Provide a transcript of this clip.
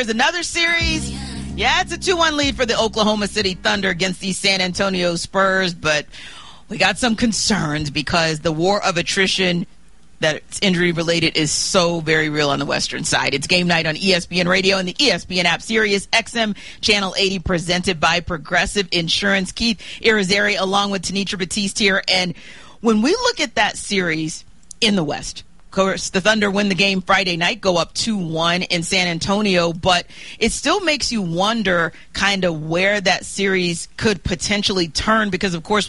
there's another series. Yeah, it's a 2-1 lead for the Oklahoma City Thunder against the San Antonio Spurs, but we got some concerns because the war of attrition that's injury-related is so very real on the western side. It's game night on ESPN Radio and the ESPN app, Sirius XM Channel 80, presented by Progressive Insurance. Keith Irizarry along with Tenitra Batiste here. And when we look at that series in the West, of course, the Thunder win the game Friday night, go up 2-1 in San Antonio, but it still makes you wonder kind of where that series could potentially turn because, of course,